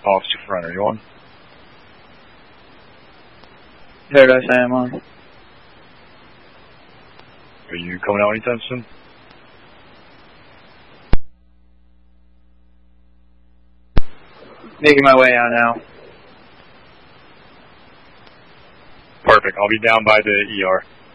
Officer Front, are you on? Paradise, I am on. Are you coming out anytime soon? Making my way out now. Perfect. I'll be down by the ER.